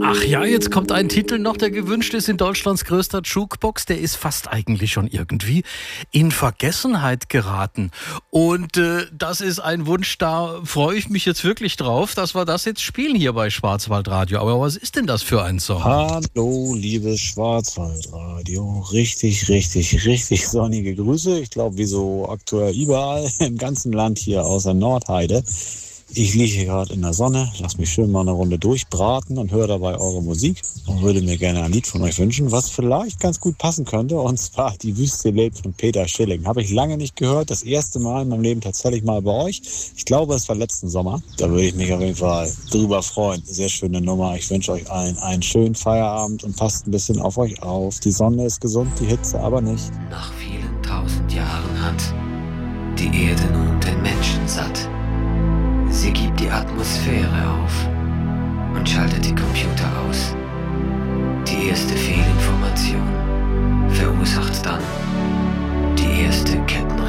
Ach ja, jetzt kommt ein Titel noch, der gewünscht ist in Deutschlands größter Jukebox. Der ist fast eigentlich schon irgendwie in Vergessenheit geraten. Und das ist ein Wunsch, da freue ich mich jetzt wirklich drauf, dass wir das jetzt spielen hier bei Schwarzwaldradio. Aber was ist denn das für ein Song? Hallo, liebes Schwarzwaldradio. Richtig sonnige Grüße. Ich glaube, wie so aktuell überall im ganzen Land hier außer Nordheide. Ich liege hier gerade in der Sonne, lass mich schön mal eine Runde durchbraten und höre dabei eure Musik und würde mir gerne ein Lied von euch wünschen, was vielleicht ganz gut passen könnte, und zwar Die Wüste lebt von Peter Schilling. Habe ich lange nicht gehört, das erste Mal in meinem Leben tatsächlich mal bei euch. Ich glaube, es war letzten Sommer. Da würde ich mich auf jeden Fall drüber freuen. Sehr schöne Nummer. Ich wünsche euch allen einen schönen Feierabend und passt ein bisschen auf euch auf. Die Sonne ist gesund, die Hitze aber nicht. Nach vielen tausend Jahren hat die Erde nun den Menschen satt. Sie gibt die Atmosphäre auf und schaltet die Computer aus. Die erste Fehlinformation verursacht